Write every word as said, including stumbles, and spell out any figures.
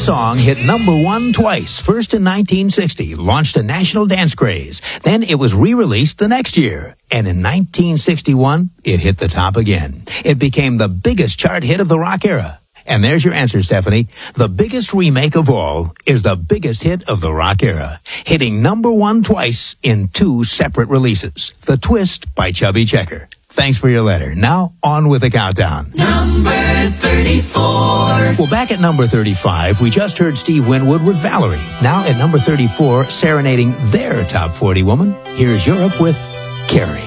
song hit number one twice, first in nineteen sixty, launched a national dance craze. Then it was re-released the next year. And in nineteen sixty-one, it hit the top again. It became the biggest chart hit of the rock era. And there's your answer, Stephanie. The biggest remake of all is the biggest hit of the rock era, hitting number one twice in two separate releases. The Twist by Chubby Checker. Thanks for your letter. Now, on with the countdown. Number thirty-four. Well, back at number thirty-five, we just heard Steve Winwood with Valerie. Now at number thirty-four, serenading their top forty woman, here's Europe with Carrie.